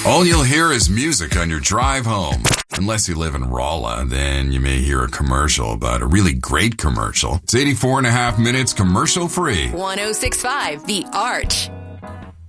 All you'll hear is music on your drive home. Unless you live in Rolla, then you may hear a commercial, but a really great commercial. It's 84 and a half minutes commercial free. 106.5 The Arch.